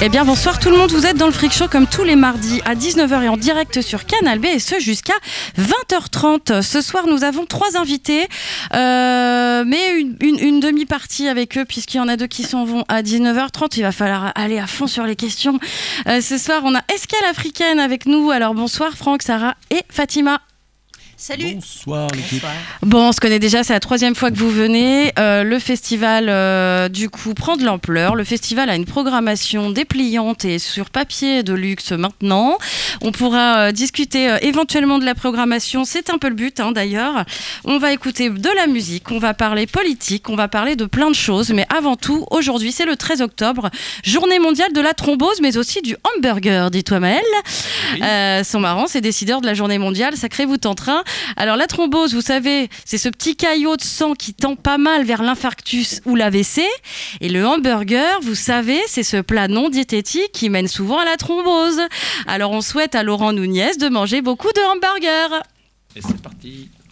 Eh bien bonsoir tout le monde, vous êtes dans le Freak Show comme tous les mardis à 19h et en direct sur Canal B et ce jusqu'à 20h30. Ce soir nous avons 3 invités, mais une demi-partie avec eux puisqu'il y en a 2 qui s'en vont à 19h30. Il va falloir aller à fond sur les questions. Ce soir on a Escale Africaine avec nous. Alors bonsoir Franck, Sarah et Fatima. Salut. Bonsoir l'équipe. Bon, on se connaît déjà, c'est la 3e fois que vous venez. Le festival, du coup, prend de l'ampleur. Le festival a une programmation dépliante et sur papier de luxe maintenant. On pourra discuter éventuellement de la programmation. C'est un peu le but, d'ailleurs. On va écouter de la musique, on va parler politique, on va parler de plein de choses. Mais avant tout, aujourd'hui, c'est le 13 octobre, journée mondiale de la thrombose, mais aussi du hamburger, dis-toi Maëlle. Oui. Sont marrants, ces décideurs de la journée mondiale, sacré vous tenterin. Alors la thrombose, vous savez, c'est ce petit caillot de sang qui tend pas mal vers l'infarctus ou l'AVC. Et le hamburger, vous savez, c'est ce plat non diététique qui mène souvent à la thrombose. Alors on souhaite à Laurent Nunez de manger beaucoup de hamburgers. Et c'est parti.